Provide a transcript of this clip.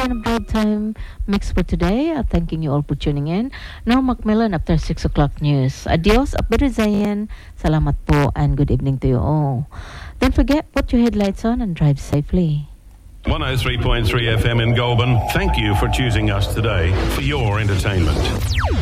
again of Drive Time Mix for today. Thanking you all for tuning in. Now, Macmillan after 6 o'clock news. Adios, Abdurizayan. Salamat po and good evening to you all. Don't forget, put your headlights on and drive safely. 103.3 FM in Goulburn. Thank you for choosing us today for your entertainment.